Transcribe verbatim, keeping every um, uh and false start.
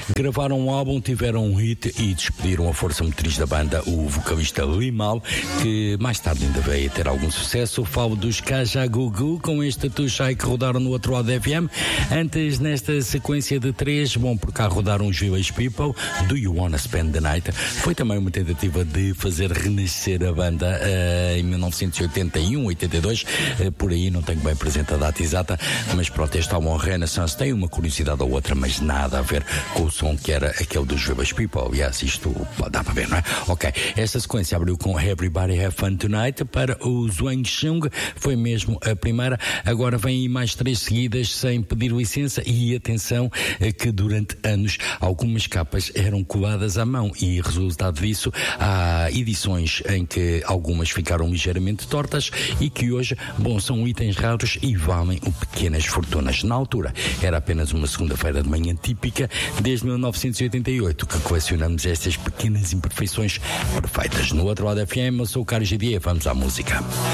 gravaram um álbum, tiveram um hit e despediram a força motriz da banda, o vocalista Limal, que mais tarde ainda veio a ter algum sucesso. Falo dos Kajagoogoo com este Tuxai que rodaram no outro lado da F M. Antes, nesta sequência de três, bom, por cá rodaram os Village People, Do You Wanna Spend the Night. Foi também uma tentativa de fazer renascer a banda uh, em mil novecentos e oitenta e um, oitenta e dois, uh, por aí não tenho bem presente a data exata, mas pronto, este álbum Renaissance tem uma curiosidade ou outra, mas nada a ver com o som que era aquele dos Village People. Aliás, isto dá para ver, não é? Ok, esta sequência abriu com Everybody Have Fun Tonight para o Zhuang Chung, foi mesmo a primeira. Agora vem mais três seguidas sem pedir licença e atenção que durante anos algumas capas eram coladas à mão e resultado disso há edições em que algumas ficaram ligeiramente tortas e que hoje, bom, são itens raros e valem pequenas fortunas. Na altura era apenas uma segunda-feira de manhã típica desde mil novecentos e oitenta e oito que colecionamos estas pequenas imperfeições perfeitas. No outro lado da F M, eu sou o Carlos G D E, vamos à música.